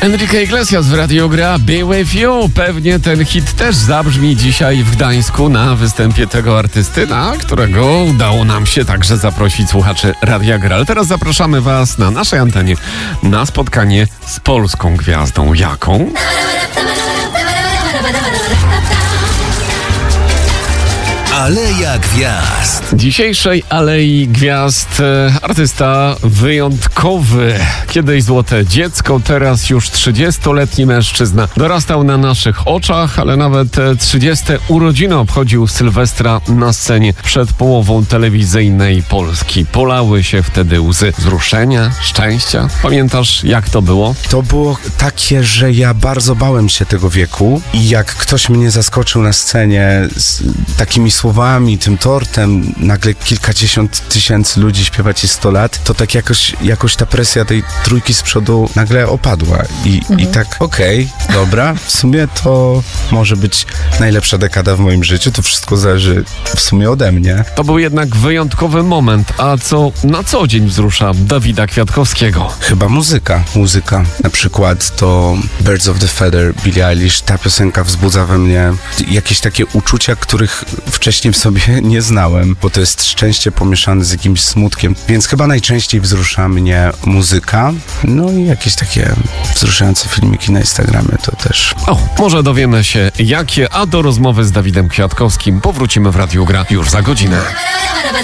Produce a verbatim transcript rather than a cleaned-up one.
Enrique Iglesias w Radio Gra Be With You. Pewnie ten hit też zabrzmi dzisiaj w Gdańsku na występie tego artysty, na którego udało nam się także zaprosić słuchaczy Radia Gra. Ale teraz zapraszamy Was na naszej antenie na spotkanie z polską gwiazdą. Jaką? Aleja Gwiazd. Dzisiejszej Alei Gwiazd e, artysta wyjątkowy. Kiedyś złote dziecko, teraz już trzydziestoletni mężczyzna. Dorastał na naszych oczach, ale nawet trzydzieste urodziny obchodził Sylwestra na scenie przed połową telewizyjnej Polski. Polały się wtedy łzy wzruszenia, szczęścia. Pamiętasz, jak to było? To było takie, że ja bardzo bałem się tego wieku i jak ktoś mnie zaskoczył na scenie z takimi słowami, tym tortem, nagle kilkadziesiąt tysięcy ludzi śpiewa ci sto lat, to tak jakoś, jakoś ta presja tej trójki z przodu nagle opadła i, mhm. i tak okej, okay, dobra, w sumie to może być najlepsza dekada w moim życiu, to wszystko zależy w sumie ode mnie. To był jednak wyjątkowy moment, a co na co dzień wzrusza Dawida Kwiatkowskiego? Chyba muzyka, muzyka, na przykład to Birds of the Feather, Billie Eilish, ta piosenka wzbudza we mnie jakieś takie uczucia, których wcześniej w sobie nie znałem, bo to jest szczęście pomieszane z jakimś smutkiem, więc chyba najczęściej wzrusza mnie muzyka, no i jakieś takie wzruszające filmiki na Instagramie to też. O, może dowiemy się jakie, a do rozmowy z Dawidem Kwiatkowskim powrócimy w Radiu Gra już za godzinę.